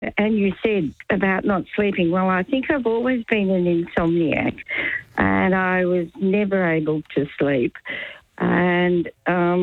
And you said about not sleeping. Well, I think I've always been an insomniac, and I was never able to sleep. And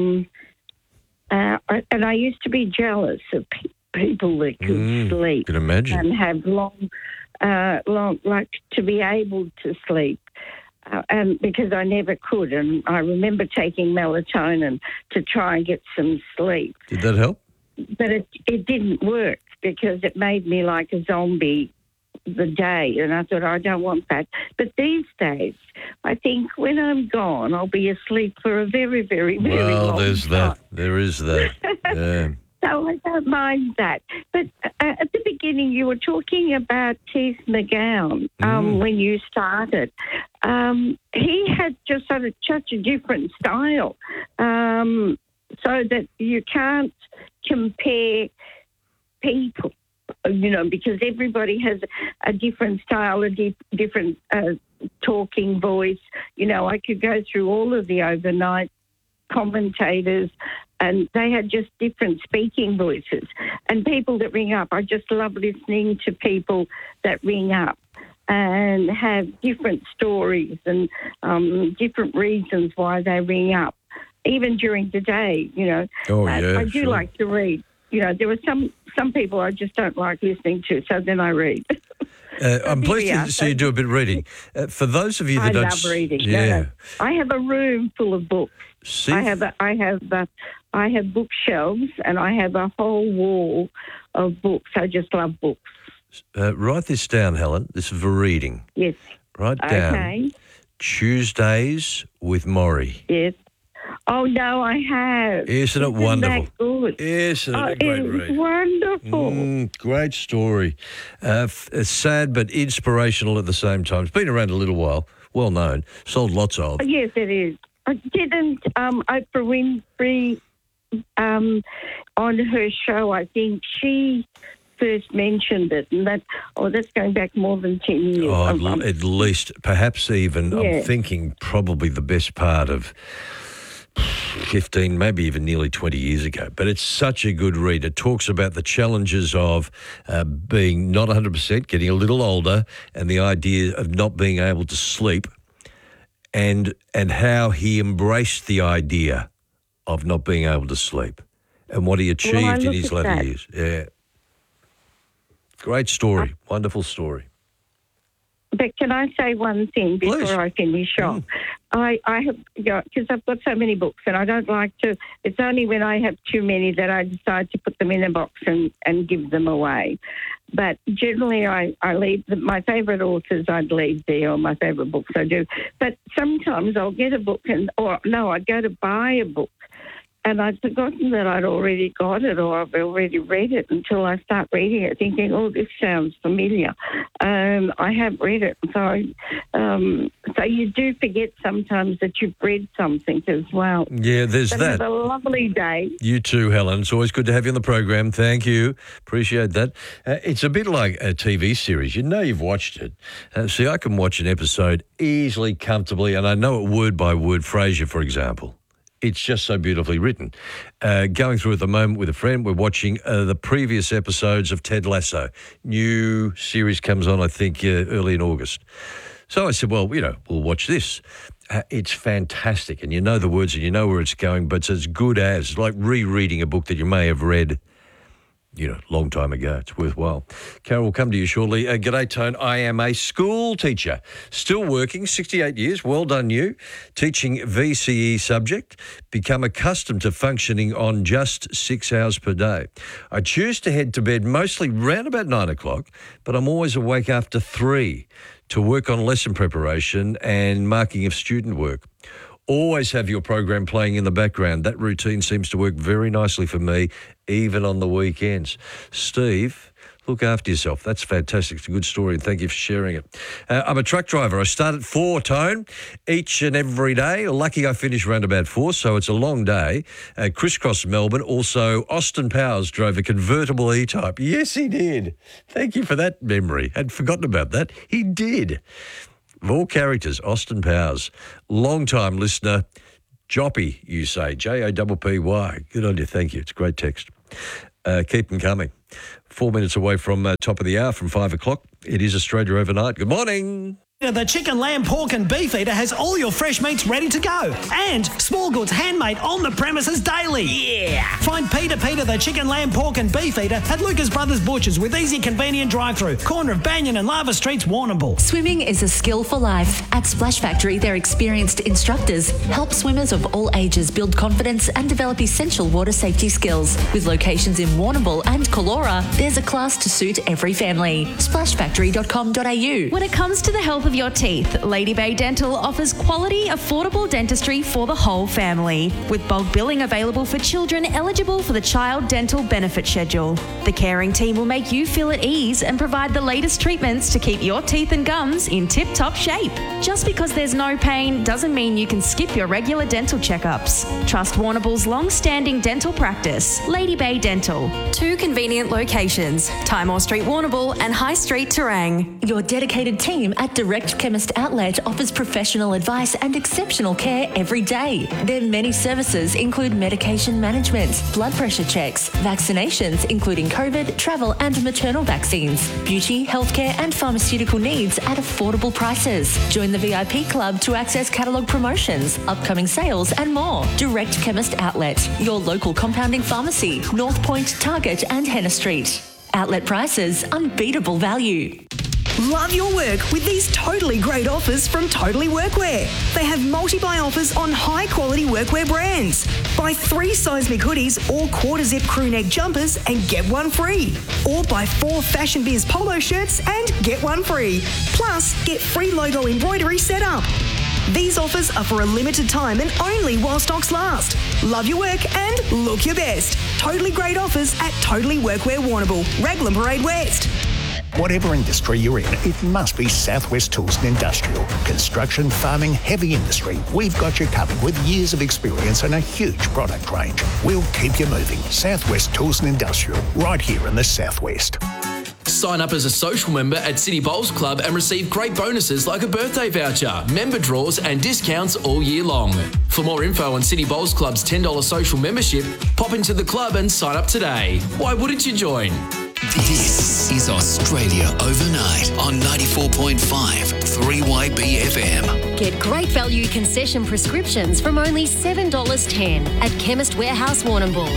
I used to be jealous of people that could sleep. Can imagine. And have long, like to be able to sleep. And because I never could, and I remember taking melatonin to try and get some sleep. Did that help? But it didn't work because it made me like a zombie the day, and I thought, I don't want that. But these days, I think when I'm gone, I'll be asleep for a very, very, very long time. Well, there's that. There is that. Yeah. So I don't mind that. But at the beginning, you were talking about Keith McGowan when you started. He had just such a different style, so that you can't compare people, because everybody has a different style, a different talking voice. I could go through all of the overnight commentators, and they had just different speaking voices. And people that ring up, I just love listening to people that ring up and have different stories and different reasons why they ring up, even during the day, Oh, yeah, I do like to read. There are some people I just don't like listening to, so then I read. I'm pleased to see you do a bit of reading. For those of you that I don't... love reading. Yeah. No. I have a room full of books. See? I have bookshelves, and I have a whole wall of books. I just love books. Write this down, Helen. This is for reading. Yes. Write down. Okay. Tuesdays with Maury. Yes. Oh, no, I have. Isn't it wonderful? That good? Isn't it a great read? It's wonderful. Great story. Sad but inspirational at the same time. It's been around a little while. Well known. Sold lots of. Yes, it is. I didn't, Oprah Winfrey, on her show, I think she first mentioned it, and that's going back more than 10 years. Oh, at least, perhaps even, Yeah. I'm thinking probably the best part of 15, maybe even nearly 20 years ago. But it's such a good read. It talks about the challenges of being not 100%, getting a little older, and the idea of not being able to sleep, and how he embraced the idea of not being able to sleep and what he achieved in his latter years. Yeah. Great story. Wonderful story. But can I say one thing before Please. I finish off? I have, because I've got so many books, and I don't like to, it's only when I have too many that I decide to put them in a box and give them away. But generally I leave, my favourite authors I'd leave there, or my favourite books I do. But sometimes I'll get a book I'd go to buy a book, and I'd forgotten that I'd already got it or I've already read it until I start reading it, thinking, oh, this sounds familiar. I have read it. So you do forget sometimes that you've read something as well. Yeah, there's But that. Have a lovely day. You too, Helen. It's always good to have you on the program. Thank you. Appreciate that. It's a bit like a TV series. You've watched it. See, I can watch an episode easily, comfortably, and I know it word by word. Frasier, for example. It's just so beautifully written. Going through at the moment with a friend, we're watching the previous episodes of Ted Lasso. New series comes on, I think, early in August. So I said, well, we'll watch this. It's fantastic, and you know the words and you know where it's going, but it's as good as, like rereading a book that you may have read, long time ago. It's worthwhile. Carol will come to you shortly. G'day, Tone. I am a school teacher, still working, 68 years. Well done, you. Teaching VCE subject. Become accustomed to functioning on just 6 hours per day. I choose to head to bed mostly round about 9 o'clock, but I'm always awake after 3 to work on lesson preparation and marking of student work. Always have your program playing in the background. That routine seems to work very nicely for me, even on the weekends. Steve, look after yourself. That's fantastic. It's a good story, and thank you for sharing it. I'm a truck driver. I start at 4, Tone, each and every day. Lucky I finish around about 4, so it's a long day. Crisscross Melbourne. Also, Austin Powers drove a convertible E-Type. Yes, he did. Thank you for that memory. I'd forgotten about that. He did. Of all characters, Austin Powers, long-time listener, Joppy, you say, Joppy. Good on you, thank you. It's a great text. Keep them coming. 4 minutes away from top of the hour, from 5 o'clock. It is Australia Overnight. Good morning. The chicken, lamb, pork and beef eater has all your fresh meats ready to go. And small goods handmade on the premises daily. Yeah! Find Peter the chicken, lamb, pork and beef eater at Lucas Brothers Butchers with easy, convenient drive-through. Corner of Banyan and Lava Streets, Warrnambool. Swimming is a skill for life. At Splash Factory, their experienced instructors help swimmers of all ages build confidence and develop essential water safety skills. With locations in Warrnambool and Callora, there's a class to suit every family. Splashfactory.com.au. When it comes to the health of your teeth, Lady Bay Dental offers quality, affordable dentistry for the whole family, with bulk billing available for children eligible for the Child Dental Benefit Schedule. The caring team will make you feel at ease and provide the latest treatments to keep your teeth and gums in tip-top shape. Just because there's no pain doesn't mean you can skip your regular dental checkups. Trust Warrnambool's long-standing dental practice, Lady Bay Dental. 2 convenient locations, Timor Street, Warrnambool and High Street, Terang. Your dedicated team at Direct Chemist Outlet offers professional advice and exceptional care every day. Their many services include medication management, blood pressure checks, vaccinations including COVID, travel and maternal vaccines, beauty, healthcare and pharmaceutical needs at affordable prices. Join the VIP club to access catalogue promotions, upcoming sales and more. Direct Chemist Outlet, your local compounding pharmacy, North Point, Target and Henna Street. Outlet prices, unbeatable value. Love your work with these totally great offers from Totally Workwear. They have multi-buy offers on high-quality workwear brands. Buy 3 seismic hoodies or quarter-zip crew neck jumpers and get one free. Or buy 4 Fashion Biz polo shirts and get one free. Plus, get free logo embroidery set up. These offers are for a limited time and only while stocks last. Love your work and look your best. Totally great offers at Totally Workwear Warrnambool, Raglan Parade West. Whatever industry you're in, it must be Southwest Tools and Industrial. Construction, farming, heavy industry. We've got you covered with years of experience and a huge product range. We'll keep you moving. Southwest Tools and Industrial, right here in the Southwest. Sign up as a social member at City Bowls Club and receive great bonuses like a birthday voucher, member draws and discounts all year long. For more info on City Bowls Club's $10 social membership, pop into the club and sign up today. Why wouldn't you join? This is Australia Overnight on 94.5 3YB FM. Get great value concession prescriptions from only $7.10 at Chemist Warehouse Warrnambool.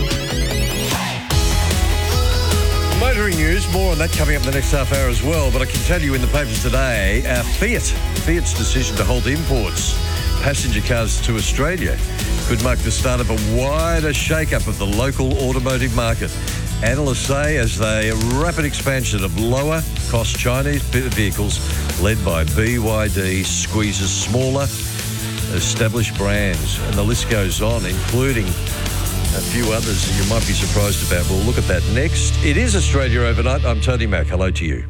Motoring news, more on that coming up in the next half hour as well. But I can tell you in the papers today, Fiat's decision to halt imports passenger cars to Australia could mark the start of a wider shake-up of the local automotive market. Analysts say as the rapid expansion of lower-cost Chinese vehicles led by BYD squeezes smaller, established brands. And the list goes on, including a few others that you might be surprised about. We'll look at that next. It is Australia Overnight. I'm Tony Mack. Hello to you.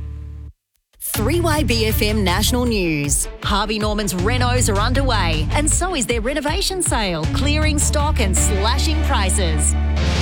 3YBFM National News. Harvey Norman's renos are underway, and so is their renovation sale, clearing stock and slashing prices.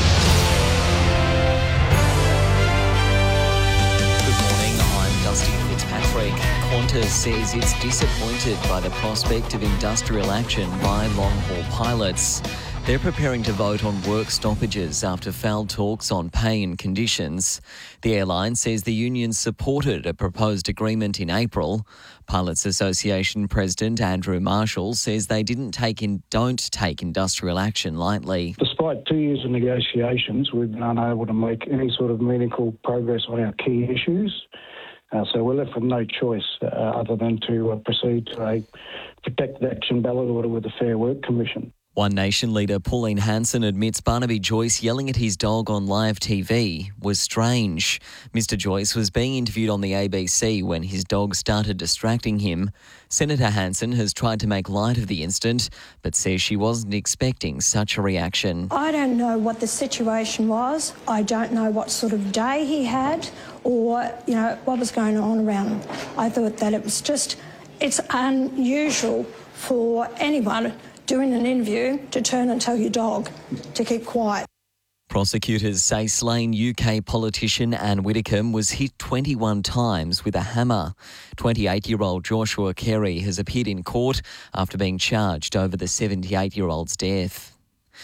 Qantas says it's disappointed by the prospect of industrial action by long-haul pilots. They're preparing to vote on work stoppages after failed talks on pay and conditions. The airline says the union supported a proposed agreement in April. Pilots Association President Andrew Marshall says they don't take industrial action lightly. Despite 2 years of negotiations, we've been unable to make any sort of meaningful progress on our key issues. So we're left with no choice other than to proceed to a protected action ballot order with the Fair Work Commission. One Nation leader Pauline Hanson admits Barnaby Joyce yelling at his dog on live TV was strange. Mr Joyce was being interviewed on the ABC when his dog started distracting him. Senator Hanson has tried to make light of the incident, but says she wasn't expecting such a reaction. I don't know what the situation was. I don't know what sort of day he had or, what was going on around him. I thought that it's unusual for anyone doing an interview to turn and tell your dog to keep quiet. Prosecutors say slain UK politician Anne Widdecombe was hit 21 times with a hammer. 28-year-old Joshua Carey has appeared in court after being charged over the 78-year-old's death.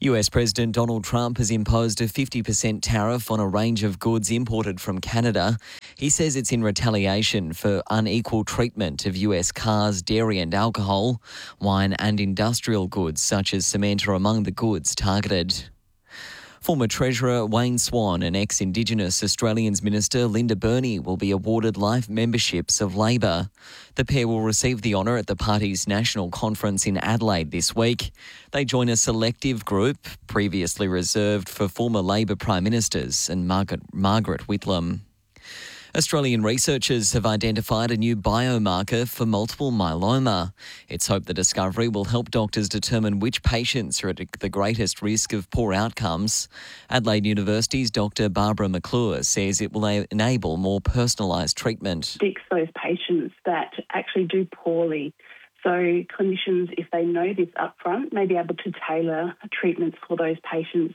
US President Donald Trump has imposed a 50% tariff on a range of goods imported from Canada. He says it's in retaliation for unequal treatment of US cars, dairy and alcohol. Wine and industrial goods such as cement are among the goods targeted. Former Treasurer Wayne Swan and ex-Indigenous Australians Minister Linda Burney will be awarded life memberships of Labor. The pair will receive the honour at the party's national conference in Adelaide this week. They join a selective group previously reserved for former Labor Prime Ministers and Margaret Whitlam. Australian researchers have identified a new biomarker for multiple myeloma. It's hoped the discovery will help doctors determine which patients are at the greatest risk of poor outcomes. Adelaide University's Dr. Barbara McClure says it will enable more personalised treatment. Fix those patients that actually do poorly. So clinicians, if they know this up front, may be able to tailor treatments for those patients,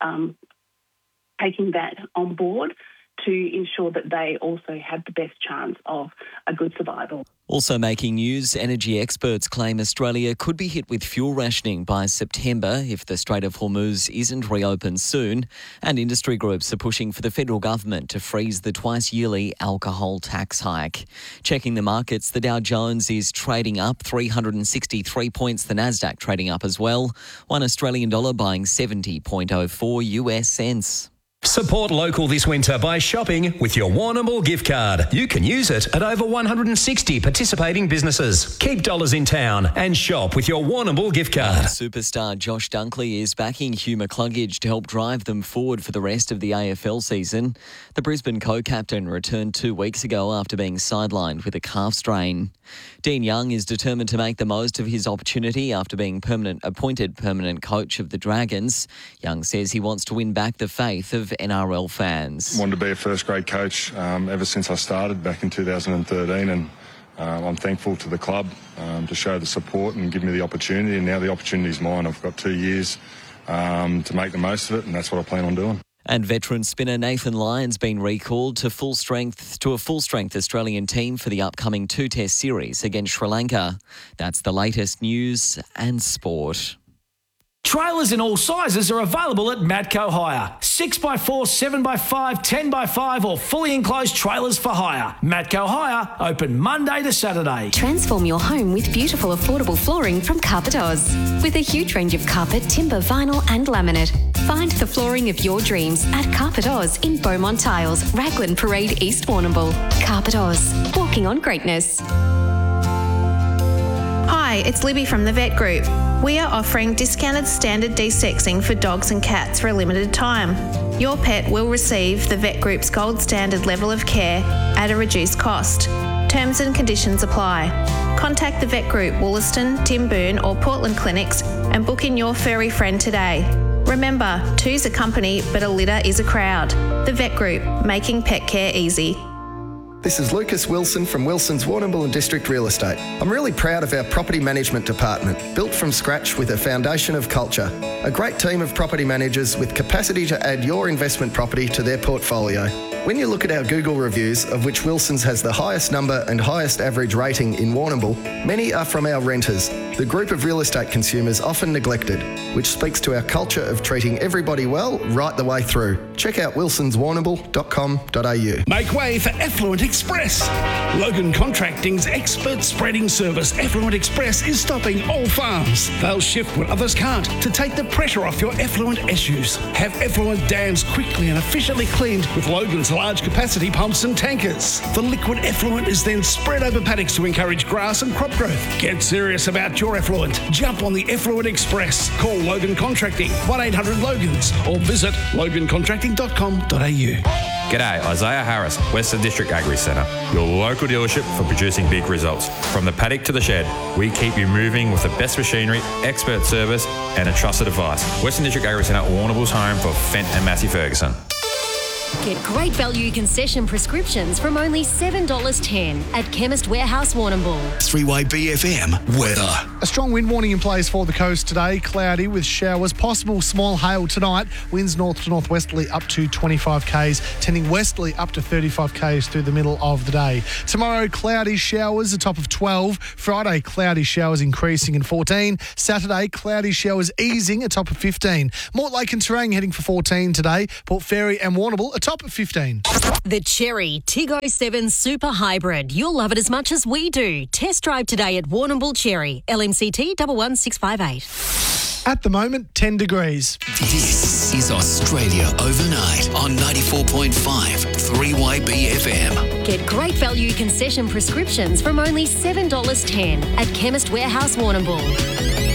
taking that on board to ensure that they also have the best chance of a good survival. Also making news, energy experts claim Australia could be hit with fuel rationing by September if the Strait of Hormuz isn't reopened soon, and industry groups are pushing for the federal government to freeze the twice-yearly alcohol tax hike. Checking the markets, the Dow Jones is trading up 363 points, the Nasdaq trading up as well, one Australian dollar buying 70.04 US cents. Support local this winter by shopping with your Warrnambool gift card. You can use it at over 160 participating businesses. Keep dollars in town and shop with your Warrnambool gift card. Superstar Josh Dunkley is backing Hugh McCluggage to help drive them forward for the rest of the AFL season. The Brisbane co-captain returned 2 weeks ago after being sidelined with a calf strain. Dean Young is determined to make the most of his opportunity after being appointed permanent coach of the Dragons. Young says he wants to win back the faith of NRL fans. Wanted to be a first-grade coach ever since I started back in 2013, and I'm thankful to the club to show the support and give me the opportunity, and now the opportunity is mine. I've got 2 years to make the most of it, and that's what I plan on doing. And veteran spinner Nathan Lyon's been recalled to a full-strength Australian team for the upcoming 2-test series against Sri Lanka. That's the latest news and sport. Trailers in all sizes are available at Matco Hire. 6x4, 7x5, 10x5 or fully enclosed trailers for hire. Matco Hire, open Monday to Saturday. Transform your home with beautiful affordable flooring from Carpet Oz. With a huge range of carpet, timber, vinyl and laminate. Find the flooring of your dreams at Carpet Oz in Beaumont Tiles, Raglan Parade, East Warrnambool. Carpet Oz, walking on greatness. Hi, it's Libby from the Vet Group. We are offering discounted standard desexing for dogs and cats for a limited time. Your pet will receive the Vet Group's gold standard level of care at a reduced cost. Terms and conditions apply. Contact the Vet Group, Wollaston, Timboon or Portland clinics and book in your furry friend today. Remember, two's a company, but a litter is a crowd. The Vet Group, making pet care easy. This is Lucas Wilson from Wilson's Warrnambool and District Real Estate. I'm really proud of our property management department, built from scratch with a foundation of culture. A great team of property managers with capacity to add your investment property to their portfolio. When you look at our Google reviews, of which Wilson's has the highest number and highest average rating in Warrnambool, many are from our renters, the group of real estate consumers often neglected, which speaks to our culture of treating everybody well right the way through. Check out wilsonswarrnambool.com.au. Make way for Effluent Express. Logan Contracting's expert spreading service, Effluent Express, is stopping all farms. They'll shift what others can't to take the pressure off your effluent issues. Have effluent dams quickly and efficiently cleaned with Logan's large capacity pumps and tankers. The liquid effluent is then spread over paddocks to encourage grass and crop growth. Get serious about your effluent. Jump on the Effluent Express. Call Logan Contracting 1-800-LOGANS or visit logancontracting.com.au. G'day, Isaiah Harris, Western District Agri Centre, your local dealership for producing big results. From the paddock to the shed, we keep you moving with the best machinery, expert service and a trusted advice. Western District Agri Centre, Warrnambool's home for Fent and Massey Ferguson. Get great value concession prescriptions from only $7.10 at Chemist Warehouse Warrnambool. 3YBFM weather. A strong wind warning in place for the coast today. Cloudy with showers, possible small hail tonight. Winds north to northwesterly up to 25 k's, tending westerly up to 35 k's through the middle of the day. Tomorrow, cloudy showers, a top of 12. Friday, cloudy showers increasing in 14. Saturday, cloudy showers easing, a top of 15. Mortlake and Terang heading for 14 today. Port Fairy and Warrnambool, a top of 15. The Cherry Tiggo 7 Super Hybrid. You'll love it as much as we do. Test drive today at Warrnambool Cherry. LMCT 11658. At the moment, 10 degrees. This is Australia Overnight on 94.5 3YBFM. Get great value concession prescriptions from only $7.10 at Chemist Warehouse Warrnambool.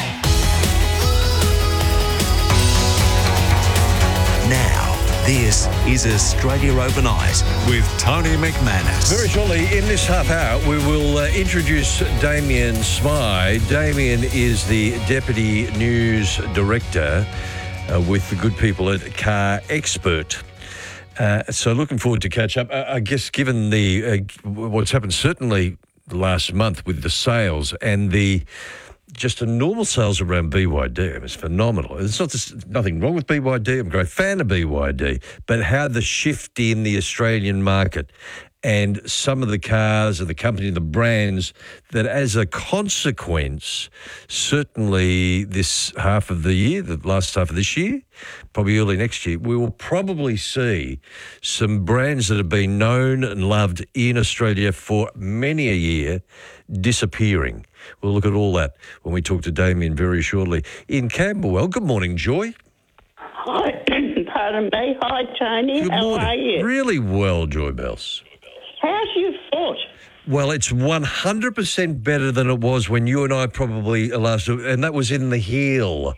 Now, this is Australia Overnight with Tony McManus. Very shortly, in this half hour, we will introduce Damien Smythe. Damien is the Deputy News Director with the good people at Car Expert. So looking forward to catch up. I guess given the what's happened certainly last month with the sales and the just the normal sales around BYD, it's phenomenal. It's nothing wrong with BYD. I'm a great fan of BYD, but how the shift in the Australian market and some of the cars and the company, the brands, that as a consequence, certainly this half of the year, the last half of this year, probably early next year, we will probably see some brands that have been known and loved in Australia for many a year disappearing. We'll look at all that when we talk to Damien very shortly. In Camberwell, good morning, Joy. Hi, pardon me. Hi, Tony. Good How morning. are you? Really well, Joy Bells. How's your foot? Well, it's 100% better than it was when you and I probably last, and that was in the heel.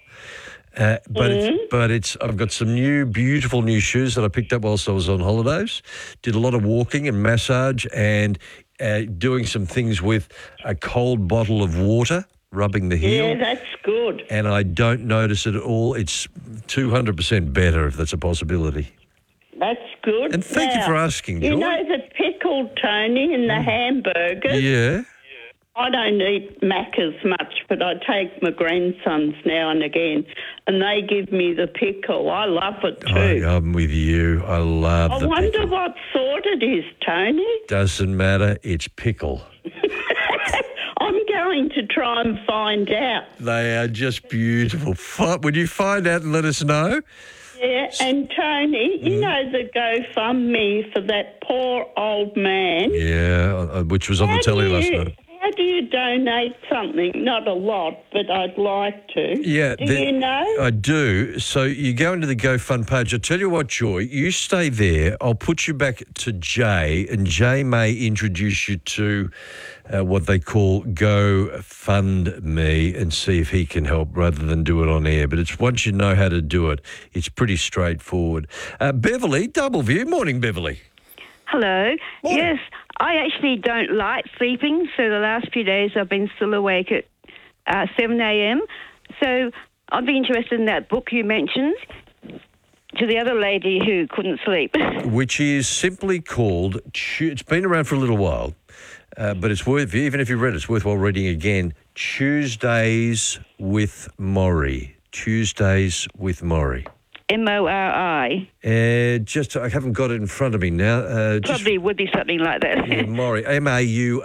But I've got some new, beautiful new shoes that I picked up whilst I was on holidays. Did a lot of walking and massage and doing some things with a cold bottle of water, rubbing the heel. Yeah, that's good. And I don't notice it at all. It's 200% better if that's a possibility. That's good. And thank you for asking, Joy. You know the pickle, Tony, and the hamburgers? Yeah. I don't eat Macca's much, but I take my grandsons now and again, and they give me the pickle. I love it too. I'm with you. I love I the wonder pickle. what sort it is, Tony. Doesn't matter. It's pickle. I'm going to try and find out. They are just beautiful. Would you find out and let us know? Yeah, and Tony, you know the GoFundMe for that poor old man? Yeah, which was on the telly last night. How do you donate something? Not a lot, but I'd like to. Yeah. Do you know? I do. So you go into the GoFund page. I'll tell you what, Joy, you stay there. I'll put you back to Jay, and Jay may introduce you to what they call GoFundMe and see if he can help rather than do it on air. But it's once you know how to do it, it's pretty straightforward. Beverly, Doubleview. Morning, Beverly. Hello. Yes, I actually don't like sleeping, so the last few days I've been still awake at 7 a.m. So I'd be interested in that book you mentioned to the other lady who couldn't sleep. Which is simply called, it's been around for a little while, but it's worth, even if you read it, it's worthwhile reading again, Tuesdays with Maury. Tuesdays with Maury. Mori. I haven't got it in front of me now. Probably would be something like that. Yeah, Maury. M-A-U-R-I,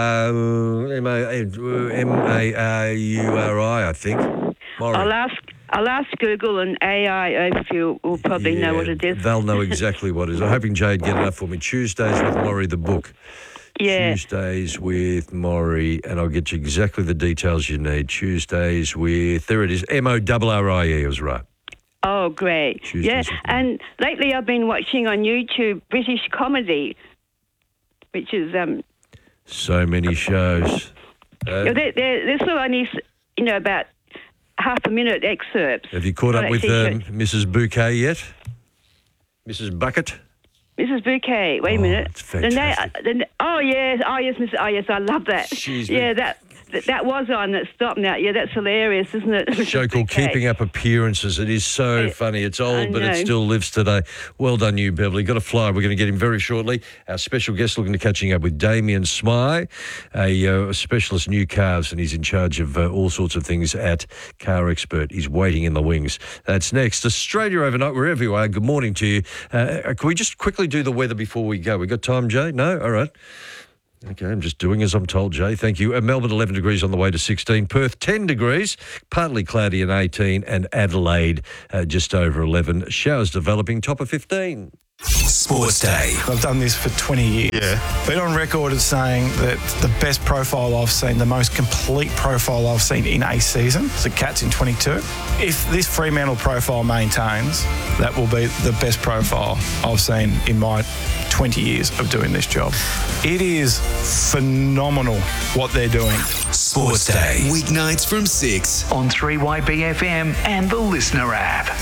I think. Maury. I'll ask Google, and AI overview will probably know what it is. They'll know exactly what it is. I'm hoping Jay'd get enough for me. Tuesdays with Maury, the book. Yeah. Tuesdays with Maury, and I'll get you exactly the details you need. Tuesdays with, there it is, M-O-R-R-I-E, I was right. Oh, great. Tuesdays yeah, and lately I've been watching on YouTube British comedy, which is... so many shows. They're sort of only, about half-a-minute excerpts. Have you caught up with Mrs. Bouquet yet? Mrs. Bucket? Mrs. Bouquet, wait a minute. It's fantastic. yes, I love that. She's that That was on that stopped now. Yeah, that's hilarious, isn't it? A show called Keeping Up Appearances. It is so funny. It's old, but it still lives today. Well done, you, Beverly. Got a flyer. We're going to get him very shortly. Our special guest looking to catching up with Damien Smythe, a specialist new cars, and he's in charge of all sorts of things at Car Expert. He's waiting in the wings. That's next. Australia Overnight, wherever you are, good morning to you. Can we just quickly do the weather before we go? We got time, Jay? No? All right. Okay, I'm just doing as I'm told, Jay. Thank you. Melbourne, 11 degrees on the way to 16. Perth, 10 degrees, partly cloudy and 18. And Adelaide, just over 11. Showers developing, top of 15. Sports Day. I've done this for 20 years. Yeah. Been on record as saying that the best profile I've seen, the most complete profile I've seen in a season is the Cats in 22. If this Fremantle profile maintains, that will be the best profile I've seen in my 20 years of doing this job. It is phenomenal what they're doing. Sports Day. Weeknights from 6 on 3YBFM and the Listener app.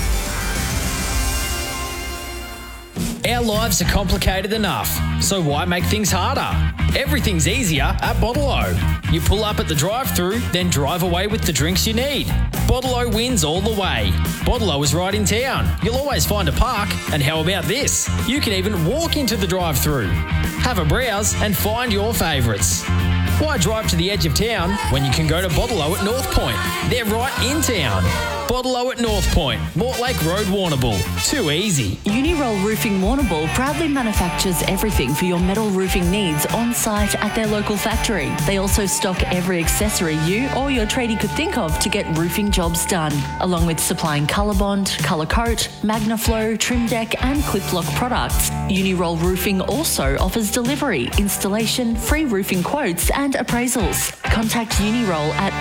Our lives are complicated enough, so why make things harder? Everything's easier at Bottle-O. You pull up at the drive-thru, then drive away with the drinks you need. Bottle-O wins all the way. Bottle-O is right in town. You'll always find a park, and how about this? You can even walk into the drive-thru. Have a browse and find your favourites. Why drive to the edge of town when you can go to Bottle-O at North Point? They're right in town. Bottle-O at North Point, Mortlake Road, Warrnambool. Too easy. Uniroll Roofing Warrnambool proudly manufactures everything for your metal roofing needs on site at their local factory. They also stock every accessory you or your tradie could think of to get roofing jobs done, along with supplying Colorbond, Colour Coat, Magnaflow, Trim Deck and Clip Lock products. Uniroll Roofing also offers delivery, installation, free roofing quotes and appraisals. Contact Uniroll at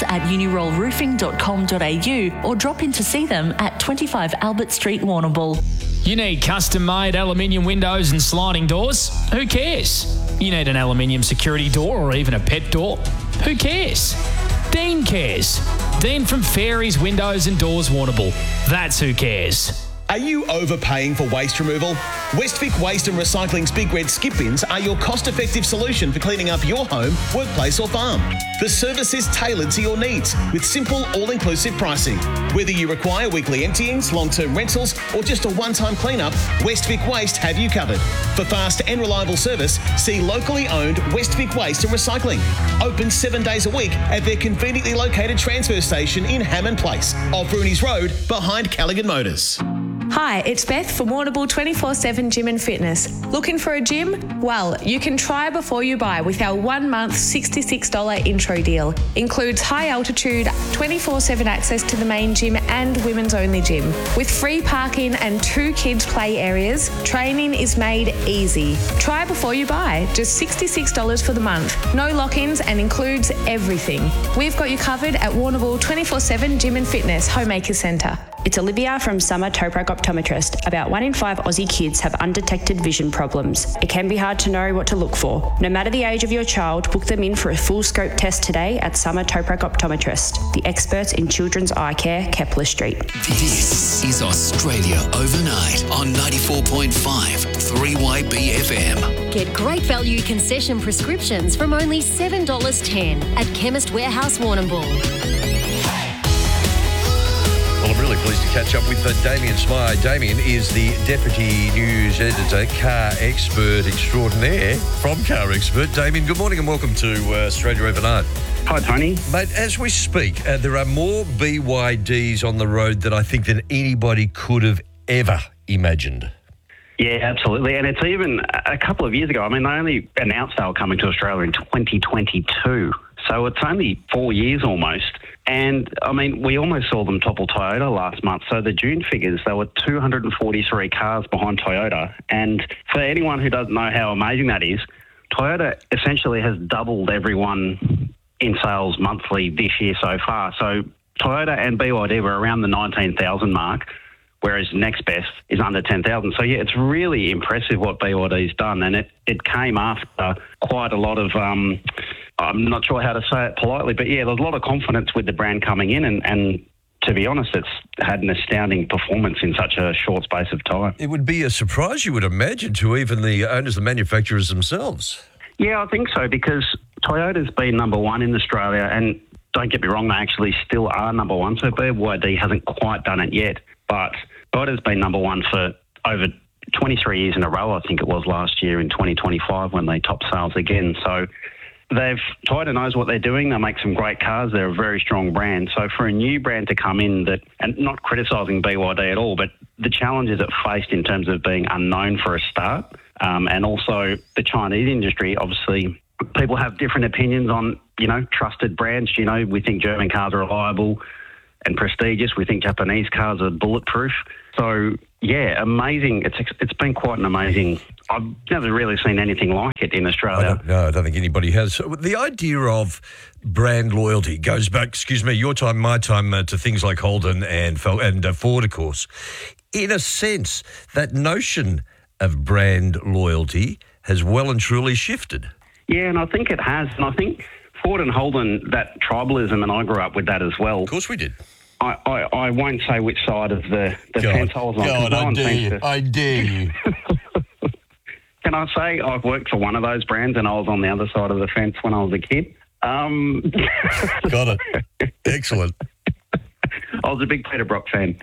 orders@unirollroofing.com.au or drop in to see them at 25 Albert Street, Warrnambool. You need custom-made aluminium windows and sliding doors? Who cares? You need an aluminium security door or even a pet door? Who cares? Dean cares. Dean from Fairies Windows and Doors, Warrnambool. That's who cares. Are you overpaying for waste removal? Westvic Waste and Recycling's Big Red Skip Bins are your cost-effective solution for cleaning up your home, workplace or farm. The service is tailored to your needs with simple, all-inclusive pricing. Whether you require weekly emptyings, long-term rentals or just a one-time clean-up, Westvic Waste have you covered. For fast and reliable service, see locally owned Westvic Waste and Recycling. Open 7 days a week at their conveniently located transfer station in Hammond Place, off Rooney's Road, behind Callaghan Motors. Hi, it's Beth from Warrnambool 24/7 Gym and Fitness. Looking for a gym? Well, you can try before you buy with our 1 month $66 intro deal. Includes high altitude, 24/7 access to the main gym and women's only gym. With free parking and 2 kids play areas, training is made easy. Try before you buy, just $66 for the month. No lock-ins and includes everything. We've got you covered at Warrnambool 24/7 Gym and Fitness, Homemaker Centre. It's Olivia from Summer Toprac Optometrist. About 1 in 5 Aussie kids have undetected vision problems. It can be hard to know what to look for. No matter the age of your child, book them in for a full scope test today at Summer Toprac Optometrist, the experts in children's eye care, Kepler Street. This is Australia Overnight on 94.5 3YBFM. Get great value concession prescriptions from only $7.10 at Chemist Warehouse, Warrnambool. Well, I'm really pleased to catch up with Damien Smythe. Damien is the Deputy News Editor, Car Expert Extraordinaire from Car Expert. Damien, good morning and welcome to Australia Overnight. Hi, Tony. Mate, as we speak, there are more BYDs on the road than I think that anybody could have ever imagined. Yeah, absolutely. And it's even a couple of years ago. I mean, they only announced they were coming to Australia in 2022. So it's only 4 years almost. And, I mean, we almost saw them topple Toyota last month. So the June figures, there were 243 cars behind Toyota. And for anyone who doesn't know how amazing that is, Toyota essentially has doubled everyone in sales monthly this year so far. So Toyota and BYD were around the 19,000 mark, whereas next best is under 10,000. So, yeah, it's really impressive what BYD's done. And it came after quite a lot of... I'm not sure how to say it politely, but yeah, there's a lot of confidence with the brand coming in and to be honest, it's had an astounding performance in such a short space of time. It would be a surprise, you would imagine, to even the owners, the manufacturers themselves. Yeah, I think so, because Toyota's been number one in Australia, and don't get me wrong, they actually still are number one. So BYD hasn't quite done it yet, but Toyota's been number one for over 23 years in a row. I think it was last year in 2025 when they topped sales again. So Toyota knows what they're doing. They make some great cars. They're a very strong brand. So for a new brand to come in and not criticising BYD at all, but the challenges it faced in terms of being unknown for a start, and also the Chinese industry, obviously people have different opinions on, trusted brands. We think German cars are reliable and prestigious. We think Japanese cars are bulletproof. So, yeah, amazing. It's been quite an amazing... I've never really seen anything like it in Australia. I don't think anybody has. So the idea of brand loyalty goes back, your time, my time, to things like Holden and Ford, of course. In a sense, that notion of brand loyalty has well and truly shifted. Yeah, and I think it has. And I think Ford and Holden, that tribalism, and I grew up with that as well. Of course we did. I won't say which side of the fence I was on. I dare you. Can I say I've worked for one of those brands and I was on the other side of the fence when I was a kid? Got it. Excellent. I was a big Peter Brock fan.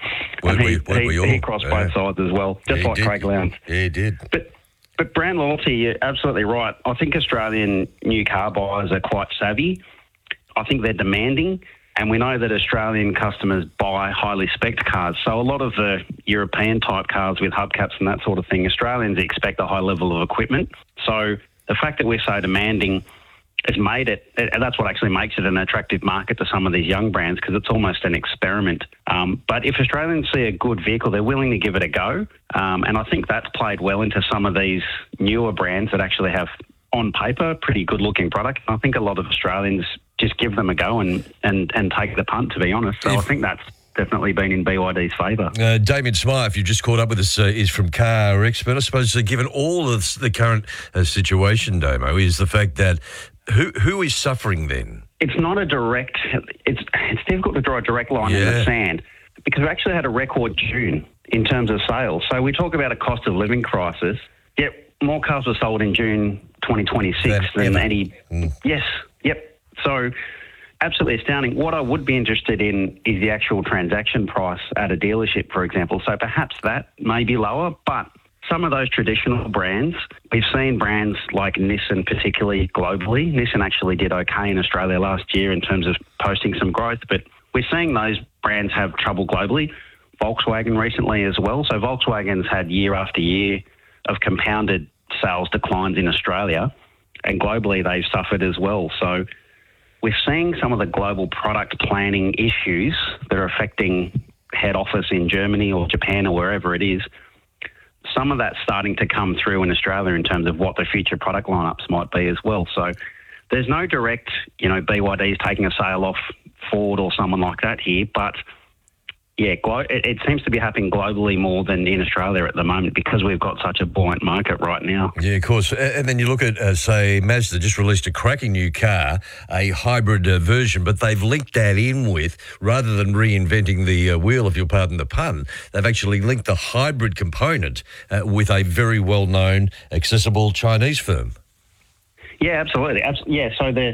He crossed both sides as well, just like Craig Lowndes. Yeah, he did. But brand loyalty, you're absolutely right. I think Australian new car buyers are quite savvy. I think they're demanding. And we know that Australian customers buy highly spec'd cars. So a lot of the European-type cars with hubcaps and that sort of thing, Australians expect a high level of equipment. So the fact that we're so demanding has made it, that's what actually makes it an attractive market to some of these young brands, because it's almost an experiment. But if Australians see a good vehicle, they're willing to give it a go. And I think that's played well into some of these newer brands that actually have, on paper, pretty good-looking product. I think a lot of Australians just give them a go and take the punt, to be honest. So I think that's definitely been in BYD's favour. Damien Smythe, if you've just caught up with us, is from Car Expert. I suppose given all of the current situation, Damo, is the fact that who is suffering then? It's not a direct... It's difficult to draw a direct line in the sand, because we actually had a record June in terms of sales. So we talk about a cost of living crisis, yet more cars were sold in June 2026 than any... Yes, yep. So absolutely astounding. What I would be interested in is the actual transaction price at a dealership, for example. So perhaps that may be lower, but some of those traditional brands, we've seen brands like Nissan, particularly globally. Nissan actually did okay in Australia last year in terms of posting some growth, but we're seeing those brands have trouble globally. Volkswagen recently as well. So Volkswagen's had year after year of compounded sales declines in Australia, and globally they've suffered as well. So we're seeing some of the global product planning issues that are affecting head office in Germany or Japan or wherever it is. Some of that's starting to come through in Australia in terms of what the future product lineups might be as well. So there's no direct, BYD's taking a sale off Ford or someone like that here, but yeah, it seems to be happening globally more than in Australia at the moment, because we've got such a buoyant market right now. Yeah, of course. And then you look at, say, Mazda just released a cracking new car, a hybrid version, but they've linked that in with, rather than reinventing the wheel, if you'll pardon the pun, they've actually linked the hybrid component with a very well-known, accessible Chinese firm. Yeah, absolutely. Yeah, so the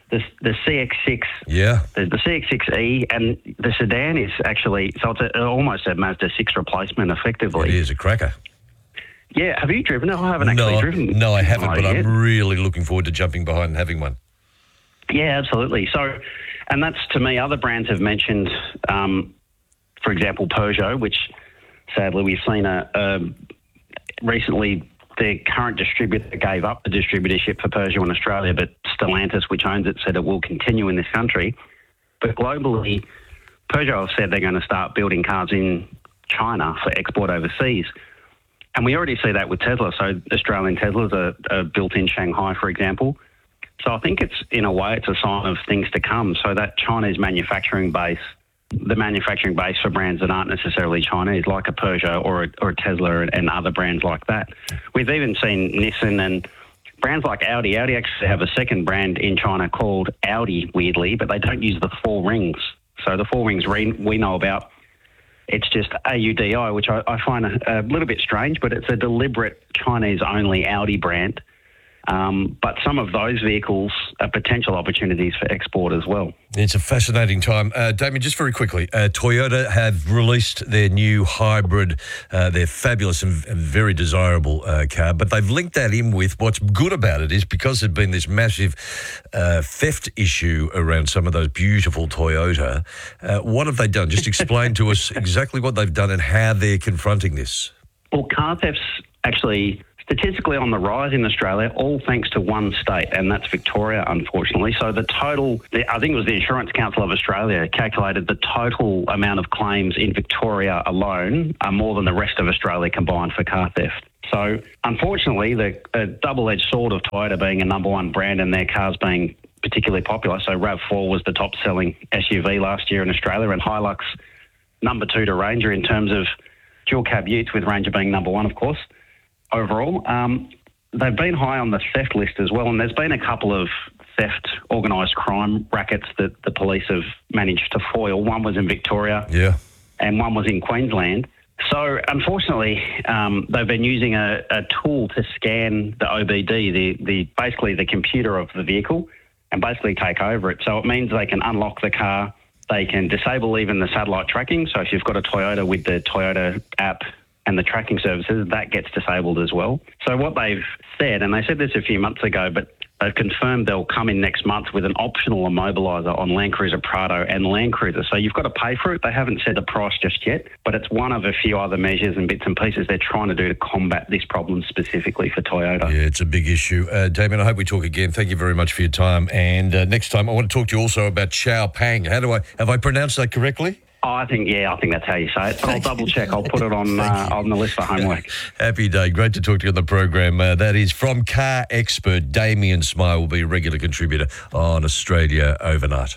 CX-6, the CX-6E, and the sedan is actually, so it's almost a Mazda 6 replacement, effectively. It is a cracker. Yeah, have you driven it? I haven't actually driven. No, I haven't, but I'm really looking forward to jumping behind and having one. Yeah, absolutely. So, and that's, to me, other brands have mentioned, for example, Peugeot, which sadly we've seen recently. The current distributor gave up the distributorship for Peugeot in Australia, but Stellantis, which owns it, said it will continue in this country. But globally, Peugeot have said they're going to start building cars in China for export overseas. And we already see that with Tesla. So Australian Teslas are built in Shanghai, for example. So I think it's, in a way, it's a sign of things to come. So that Chinese manufacturing base, the manufacturing base for brands that aren't necessarily Chinese, like a Peugeot or a Tesla and other brands like that. We've even seen Nissan and brands like Audi. Audi actually have a second brand in China called Audi, weirdly, but they don't use the four rings. So the four rings we know about, it's just AUDI, which I find a little bit strange, but it's a deliberate Chinese-only Audi brand But some of those vehicles are potential opportunities for export as well. It's a fascinating time. Damien, just very quickly, Toyota have released their new hybrid, their fabulous and very desirable car, but they've linked that in with what's good about it is because there's been this massive theft issue around some of those beautiful Toyota. What have they done? Just explain to us exactly what they've done and how they're confronting this. Well, car theft's actually statistically on the rise in Australia, all thanks to one state, and that's Victoria, unfortunately. So the total, I think it was the Insurance Council of Australia, calculated the total amount of claims in Victoria alone are more than the rest of Australia combined for car theft. So unfortunately, the double-edged sword of Toyota being a number one brand and their cars being particularly popular. So RAV4 was the top-selling SUV last year in Australia, and Hilux number 2 to Ranger in terms of dual-cab utes, with Ranger being number 1, of course. Overall, they've been high on the theft list as well, and there's been a couple of theft organised crime rackets that the police have managed to foil. One was in Victoria, and one was in Queensland. So, unfortunately, they've been using a tool to scan the OBD, basically the computer of the vehicle, and basically take over it. So it means they can unlock the car, they can disable even the satellite tracking. So if you've got a Toyota with the Toyota app and the tracking services, that gets disabled as well. So what they've said, and they said this a few months ago, but they've confirmed they'll come in next month with an optional immobiliser on Land Cruiser Prado and Land Cruiser. So you've got to pay for it. They haven't said the price just yet, but it's one of a few other measures and bits and pieces they're trying to do to combat this problem specifically for Toyota. Yeah, it's a big issue. Damien, I hope we talk again. Thank you very much for your time. And next time I want to talk to you also about Xiaopeng. Have I pronounced that correctly? Oh, I think that's how you say it. But I'll double check. I'll put it on the list for homework. Happy day. Great to talk to you on the program. That is from car expert Damien Smile, will be a regular contributor on Australia Overnight.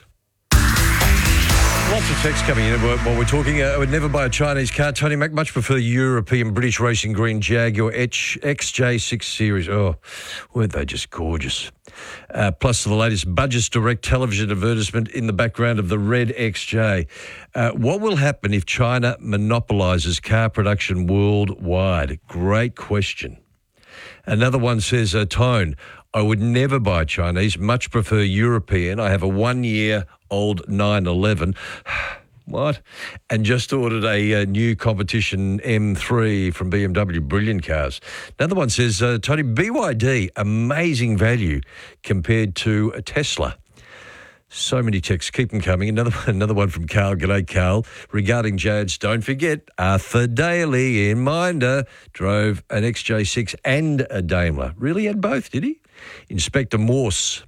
Lots of texts coming in while we're talking. I would never buy a Chinese car. Tony Mac, much prefer European British Racing Green Jaguar XJ6 Series. Oh, weren't they just gorgeous? Plus the latest Budgets Direct television advertisement in the background of the red XJ. What will happen if China monopolises car production worldwide? Great question. Another one says, Tone, I would never buy Chinese, much prefer European. I have a 1-year-old 911. What? And just ordered a new competition M3 from BMW. Brilliant cars. Another one says, Tony, BYD, amazing value compared to a Tesla. So many texts. Keep them coming. Another one from Carl. G'day, Carl. Regarding Jads, don't forget, Arthur Daly in Minder drove an XJ6 and a Daimler. Really had both, did he? Inspector Morse,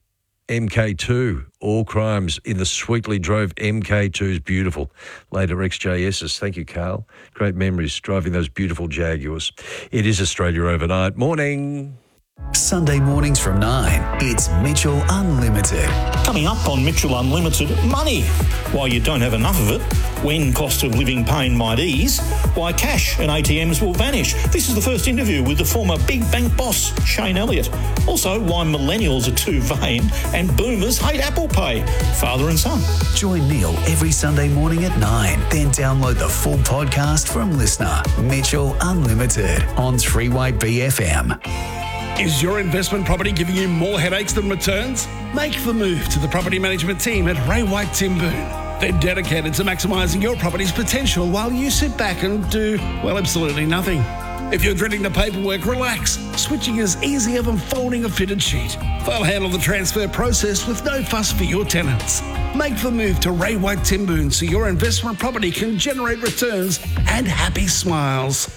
MK2, all crimes in the Sweetly drove MK2s. Beautiful. Later XJSs. Thank you, Carl. Great memories driving those beautiful Jaguars. It is Australia Overnight. Morning. Sunday mornings from 9, it's Mitchell Unlimited. Coming up on Mitchell Unlimited, money. Why you don't have enough of it, when cost of living pain might ease, why cash and ATMs will vanish. This is the first interview with the former big bank boss, Shane Elliott. Also, why millennials are too vain and boomers hate Apple Pay. Father and son. Join Neil every Sunday morning at 9. Then download the full podcast from Listener. Mitchell Unlimited on 3YB FM. Is your investment property giving you more headaches than returns? Make the move to the property management team at Ray White Timboon. They're dedicated to maximising your property's potential while you sit back and do, well, absolutely nothing. If you're dreading the paperwork, relax. Switching is easier than folding a fitted sheet. They'll handle the transfer process with no fuss for your tenants. Make the move to Ray White Timboon so your investment property can generate returns and happy smiles.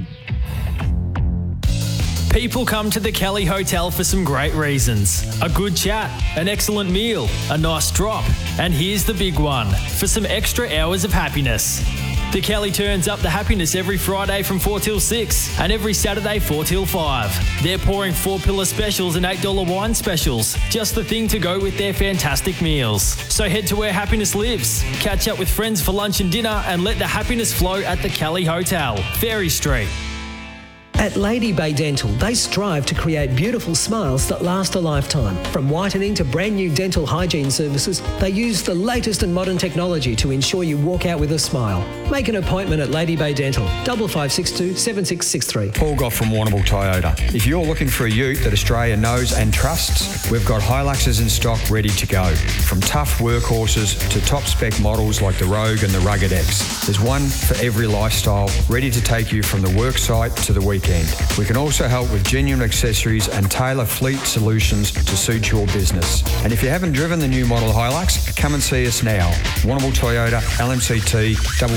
People come to the Kelly Hotel for some great reasons. A good chat, an excellent meal, a nice drop, and here's the big one, for some extra hours of happiness. The Kelly turns up the happiness every Friday from 4 till 6 and every Saturday 4 till 5. They're pouring 4-pillar specials and $8 wine specials. Just the thing to go with their fantastic meals. So head to where happiness lives. Catch up with friends for lunch and dinner and let the happiness flow at the Kelly Hotel, Ferry Street. At Lady Bay Dental, they strive to create beautiful smiles that last a lifetime. From whitening to brand new dental hygiene services, they use the latest and modern technology to ensure you walk out with a smile. Make an appointment at Lady Bay Dental, 5562 7663. Paul Goff from Warrnambool Toyota. If you're looking for a ute that Australia knows and trusts, we've got Hiluxes in stock ready to go. From tough workhorses to top spec models like the Rogue and the Rugged X. There's one for every lifestyle, ready to take you from the work site to the weekend. We can also help with genuine accessories and tailor fleet solutions to suit your business. And if you haven't driven the new model Hilux, come and see us now. Warrnambool Toyota, LMCT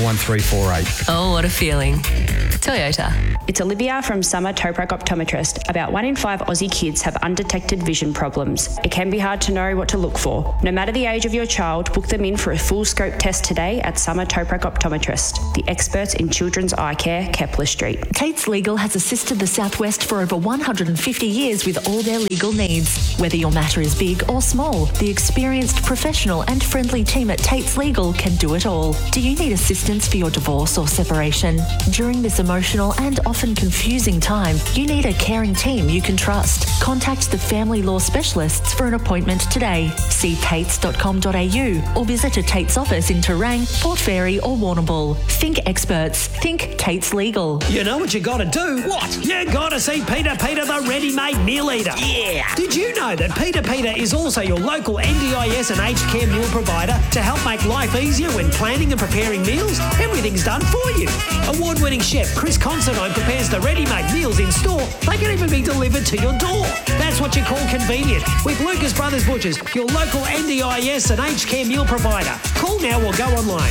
11348. Oh, what a feeling. Toyota. It's Olivia from Summer Toprac Optometrist. About 1 in 5 Aussie kids have undetected vision problems. It can be hard to know what to look for. No matter the age of your child, book them in for a full scope test today at Summer Toprac Optometrist, the experts in children's eye care, Kepler Street. Tate's Legal has assisted the Southwest for over 150 years with all their legal needs. Whether your matter is big or small, the experienced, professional and friendly team at Tate's Legal can do it all. Do you need assistance for your divorce or separation? During this emotional and often confusing time, you need a caring team you can trust. Contact the family law specialists for an appointment today. See tates.com.au or visit a Tate's office in Terang, Port Fairy or Warrnambool. Think experts. Think Tate's Legal. You know what you got to do? What? You got to see Peter the ready-made meal eater. Yeah. Did you know that Peter is also your local NDIS and aged care meal provider to help make life easier when planning and preparing meals? Everything's done for you. Award-winning chef Chris Considine prepares the ready-made meals in store. They can even be delivered to your door. That's what you call convenient with Lucas Brothers Butchers, your local NDIS and aged care meal provider. Call now or go online.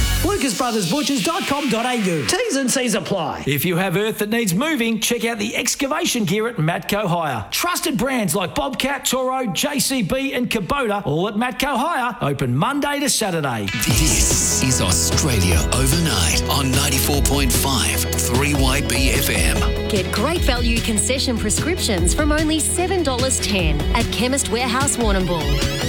lucasbrothersbutchers.com.au. T's and C's apply. If you have earth that needs moving, check out the excavation gear at Matco Hire. Trusted brands like Bobcat, Toro, JCB and Kubota, all at Matco Hire, open Monday to Saturday. This is Australia Overnight on 94.5 3YB FM. Get great value concession prescriptions from only $7.10 at Chemist Warehouse Warrnambool.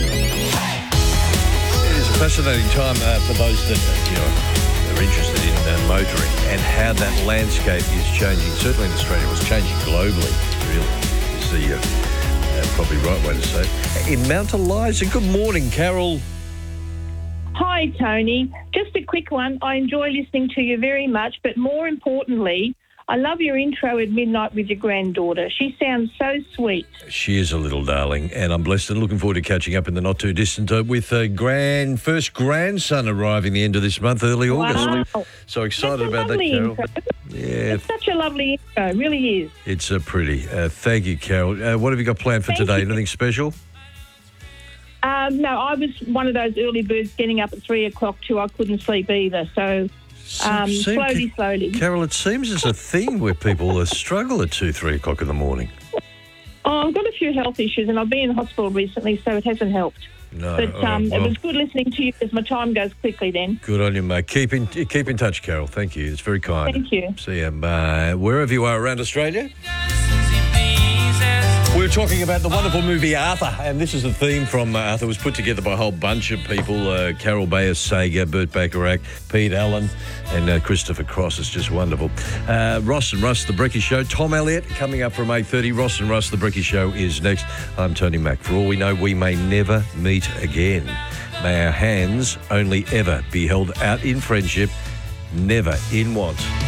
It is a fascinating time for those that are interested in motoring and how that landscape is changing. Certainly in Australia, it was changing globally, really, is the probably right way to say it. In Mount Eliza, good morning, Carol. Hi, Tony. Just a quick one. I enjoy listening to you very much, but more importantly, I love your intro at midnight with your granddaughter. She sounds so sweet. She is a little darling, and I'm blessed and looking forward to catching up in the not-too-distant with first grandson arriving the end of this month, early August. Wow. So excited about that, lovely Carol. Intro. Yeah. It's such a lovely intro, it really is. It's pretty. Thank you, Carol. What have you got planned for today? Anything special? No, I was one of those early birds getting up at 3 o'clock too. I couldn't sleep either, so... slowly. Carol, it seems there's a thing where people struggle at 2, 3 o'clock in the morning. Oh, I've got a few health issues and I've been in hospital recently, so it hasn't helped. No, but it was good listening to you because my time goes quickly then. Good on you, mate. Keep in touch, Carol. Thank you. It's very kind. Thank you. See you. Wherever you are around Australia. We were talking about the wonderful movie Arthur, and this is the theme from Arthur. It was put together by a whole bunch of people, Carol Bayer Sager, Burt Bacharach, Pete Allen, and Christopher Cross. It's just wonderful. Ross and Russ, The Brekkie Show. Tom Elliott coming up from 8:30. Ross and Russ, The Brekkie Show is next. I'm Tony Mack. For all we know, we may never meet again. May our hands only ever be held out in friendship, never in want.